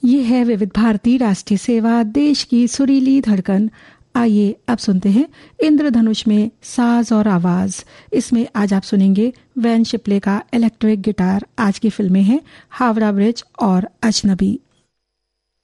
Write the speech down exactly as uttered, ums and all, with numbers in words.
ये है विविध भारती राष्ट्रीय सेवा, देश की सुरीली धड़कन। आइए अब सुनते हैं इंद्रधनुष में साज और आवाज। इसमें आज आप सुनेंगे वैन शिपले का इलेक्ट्रिक गिटार। आज की फिल्में हैं हावड़ा ब्रिज और अजनबी।